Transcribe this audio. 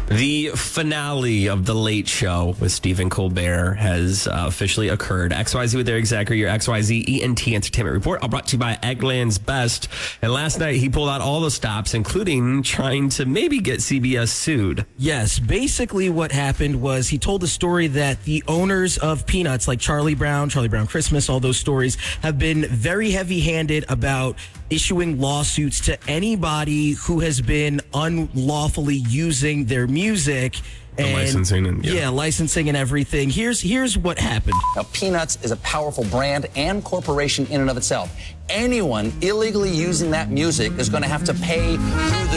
The finale of The Late Show with Stephen Colbert has officially occurred. XYZ with Eric Zachary, your XYZ ENT Entertainment Report, all brought to you by Eggland's Best. And last night, he pulled out all the stops, including trying to maybe get CBS sued. Yes, basically what happened was he told a story that the owners of Peanuts, like Charlie Brown Christmas, all those stories, have been very heavy-handed about issuing lawsuits to anybody who has been unlawfully using their music. And licensing and licensing and everything. Here's what happened. Now, Peanuts is a powerful brand and corporation in and of itself. Anyone illegally using that music is going to have to pay through the